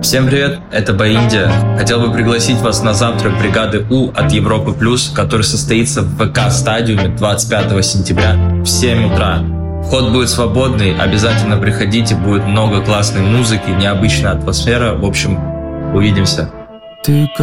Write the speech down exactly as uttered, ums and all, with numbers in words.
Всем привет, это Боиндия. Хотел бы пригласить вас на завтрак бригады У от Европы Плюс, который состоится в ВК-стадиуме двадцать пятого сентября в семь утра. Вход будет свободный, обязательно приходите, будет много классной музыки, необычная атмосфера. В общем, увидимся. Ты